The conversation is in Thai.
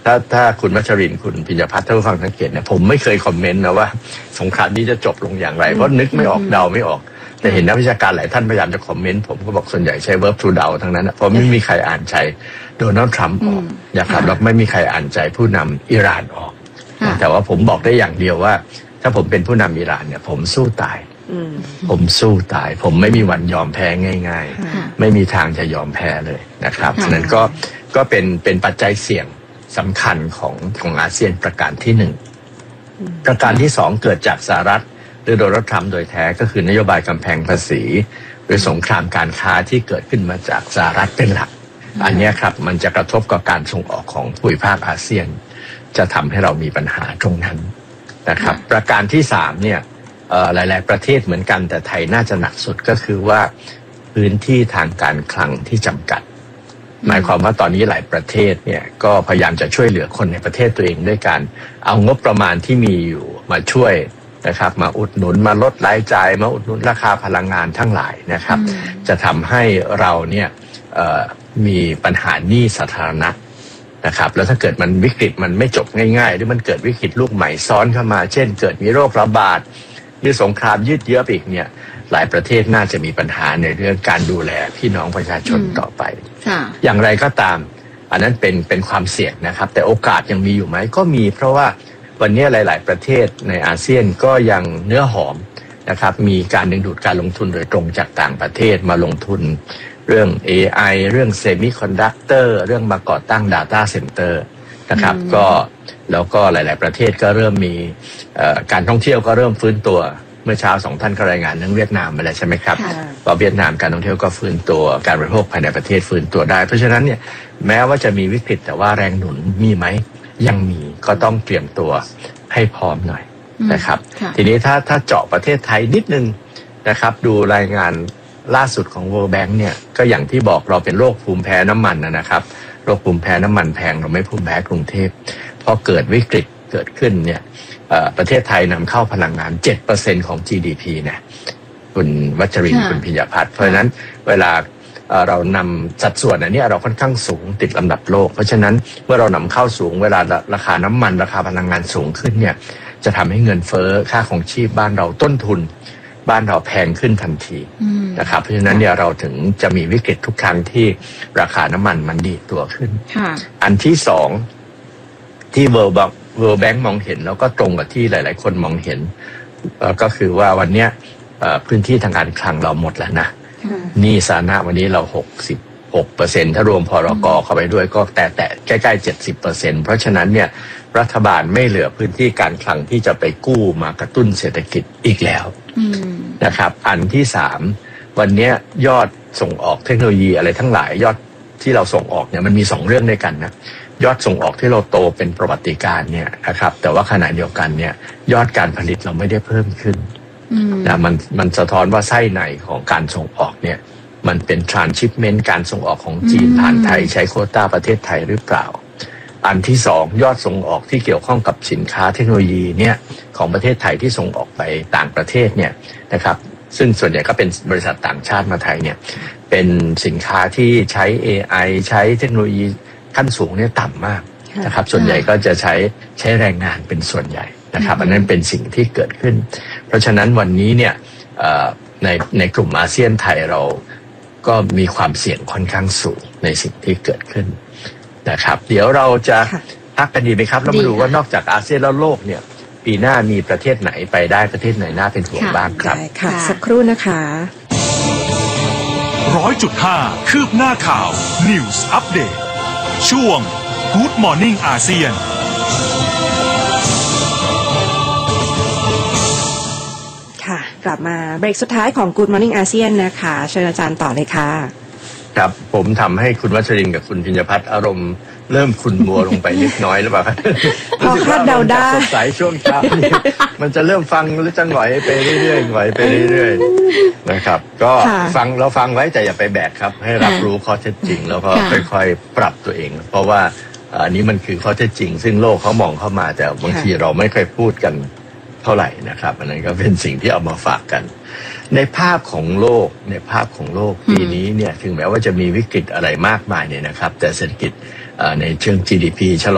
ถ้าคุณวัชรินทร์คุณพิญญพัฒน์ท่านผู้ฟังสังเกตเนี่ยผมไม่เคยคอมเมนต์นะว่าสงครามนี้จะจบลงอย่างไรเพราะนึกไม่ออกเดาไม่ออกแต่เห็นนักวิชาการหลายท่านพยายามจะคอมเมนต์ผมก็บอกส่วนใหญ่ใช้ verb to เดาทั้งนั้นเพราะไม่มีใครอ่านใจโดนัลด์ทรัมป์ออกนะครับแล้วไม่มีใครอ่านใจผู้นำอิหร่านออกแต่ว่าผมบอกได้อย่างเดียวว่าถ้าผมเป็นผู้นำอิหร่านเนี่ยผมสู้ตายผมสู้ตายผมไม่มีวันยอมแพ้ง่ายๆไม่มีทางจะยอมแพ้เลยนะครับฉะนั้นก็เป็นปัจจัยเสี่ยงสำคัญของอาเซียนประการที่หนึ่งประการที่สองเกิดจากสหรัฐหรือโดนัลด์ทรัมป์โดยแท้ก็คือนโยบายกำแพงภาษีหรือสงครามการค้าที่เกิดขึ้นมาจากสหรัฐเป็นหลักอันนี้ครับมันจะกระทบกับการส่งออกของภูมิภาคอาเซียนจะทำให้เรามีปัญหาตรงนั้นนะครับประการที่สามเนี่ยหลายๆประเทศเหมือนกันแต่ไทยน่าจะหนักสุดก็คือว่าพื้นที่ทางการคลังที่จำกัดหมายความว่าตอนนี้หลายประเทศเนี่ยก็พยายามจะช่วยเหลือคนในประเทศตัวเองด้วยการเอางบประมาณที่มีอยู่มาช่วยนะครับมาอุดหนุนมาลดรายจ่ายมาอุดหนุนราคาพลังงานทั้งหลายนะครับจะทำให้เราเนี่ยมีปัญหาหนี้สาธารณะนะครับแล้วถ้าเกิดมันวิกฤตมันไม่จบง่ายๆหรือมันเกิดวิกฤตลูกใหม่ซ้อนเข้ามาเช่นเกิดมีโรคระบาดหรือสงครามยืดเยื้อไปอีกเนี่ยหลายประเทศน่าจะมีปัญหาในเรื่องการดูแลพี่น้องประชาชนต่อไปอย่างไรก็ตามอันนั้นเป็นความเสี่ยงนะครับแต่โอกาสยังมีอยู่ไหมก็มีเพราะว่าวันนี้หลายๆประเทศในอาเซียนก็ยังเนื้อหอมนะครับมีการดึงดูดการลงทุนโดยตรงจากต่างประเทศมาลงทุนเรื่อง AI เรื่องเซมิคอนดักเตอร์เรื่องมาก่อตั้ง Data Center นะครับก็แล้วก็หลายๆประเทศก็เริ่มมีการท่องเที่ยวก็เริ่มฟื้นตัวเมื่อเช้า2ท่านก็รายงานเรื่องเวียดนามมาแล้วใช่ไหมครับว่าเวียดนามการท่องเที่ยวก็ฟื้นตัวการบริโภคภายในประเทศฟื้นตัวได้เพราะฉะนั้นเนี่ยแม้ว่าจะมีวิกฤตแต่ว่าแรงหนุนมีไหมยังมีก็ต้องเตรียมตัวให้พร้อมหน่อยนะครับทีนี้ถ้าเจาะประเทศไทยนิดนึงนะครับดูรายงานล่าสุดของ World Bank เนี่ยก็อย่างที่บอกเราเป็นโรคภูมิแพ้น้ำมันนะครับโรคภูมิแพ้น้ำมันแพงเราไม่ภูมิแพ้กรุงเทพพอเกิดวิกฤตเกิดขึ้นเนี่ยประเทศไทยนำเข้าพลังงาน 7% ของ GDP เนี่ยคุณวัชรินทร์คุณพิญญพัฒน์เพราะฉะนั้นเวลาเรานำสัดส่วนอันนี้เราค่อนข้างสูงติดลำดับโลกเพราะฉะนั้นเมื่อเรานำเข้าสูงเวลาราคาน้ำมันราคาพลังงานสูงขึ้นเนี่ยจะทำให้เงินเฟ้อค่าของชีพบ้านเราต้นทุนบ้านเราแพงขึ้นทันทีนะครับเพราะฉะนั้นเนี่ยเราถึงจะมีวิกฤตทุกครั้งที่ราคาน้ำมันมันดีดตัวขึ้นอันที่สองที่ World Bank มองเห็นแล้วก็ตรงกับที่หลายๆคนมองเห็นก็คือว่าวันนี้พื้นที่ทางการคลังเราหมดแล้วนะหนี้สาธารณะวันนี้เรา66%ถ้ารวมพรก.เข้าไปด้วยก็แต่ใกล้ๆ 70% เพราะฉะนั้นเนี่ยรัฐบาลไม่เหลือพื้นที่การคลังที่จะไปกู้มากระตุ้นเศรษฐกิจอีกแล้วนะครับอันที่สามวันนี้ยอดส่งออกเทคโนโลยีอะไรทั้งหลายยอดที่เราส่งออกเนี่ยมันมี2เรื่องด้วยกันนะยอดส่งออกที่เราโตเป็นประวัติการณ์เนี่ยนะครับแต่ว่าขณะเดียวกันเนี่ยยอดการผลิตเราไม่ได้เพิ่มขึ้นนะมันสะท้อนว่าไส้ในของการส่งออกเนี่ยมันเป็น transshipment การส่งออกของจีนผ่านไทยใช้โควต้าประเทศไทยหรือเปล่าอันที่สองยอดส่งออกที่เกี่ยวข้องกับสินค้าเทคโนโลยีเนี่ยของประเทศไทยที่ส่งออกไปต่างประเทศเนี่ยนะครับซึ่งส่วนใหญ่ก็เป็นบริษัทต่างชาติมาไทยเนี่ยเป็นสินค้าที่ใช้ AI ใช้เทคโนโลยีขั้นสูงเนี่ยต่ำมากนะครับส่วนใหญ่ก็จะใช้แรงงานเป็นส่วนใหญ่นะครับอันนั้นเป็นสิ่งที่เกิดขึ้นเพราะฉะนั้นวันนี้เนี่ยในกลุ่มอาเซียนไทยเราก็มีความเสี่ยงค่อนข้างสูงในสิ่งที่เกิดขึ้นนะครับเดี๋ยวเราจะพักกันดีไหมครับแล้วมาดูว่านอกจากอาเซียนแล้วโลกเนี่ยปีหน้ามีประเทศไหนไปได้ประเทศไหนน่าเป็นห่วงบ้างครับค่ะสักครู่นะคะ 100.5 คืบหน้าข่าว News Update ช่วง Good Morning อาเซียนค่ะกลับมาเบรกสุดท้ายของ Good Morning อาเซียนนะคะเชิญอาจารย์ต่อเลยค่ะครับผมทำให้คุณวัชรินทร์กับคุณพิญญพัฒน์อารมณ์เริ่มขุ่นมัวลงไปนิดน้อยหรือเปล่าพอคาดเดาได้สดใสช่วงเช้านี้มันจะเริ่มฟังหรือจะหงอยไปเรื่อยๆหงอยไปเรื่อยๆนะครับก็ฟังไว้แต่อย่าไปแบกครับให้รับรู้ข้อเท็จจริงแล้วก็ค่อยๆปรับตัวเองเพราะว่าอันนี้มันคือข้อเท็จจริงซึ่งโลกเขามองเข้ามาแต่บางทีเราไม่ค่อยพูดกันเท่าไหร่นะครับอันนั้นก็เป็นสิ่งที่เอามาฝากกันในภาพของโลกปีนี้เนี่ยถึงแม้ว่าจะมีวิกฤตอะไรมากมายเนี่ยนะครับแต่เศรษฐกิจในเชิง GDP ชะลอ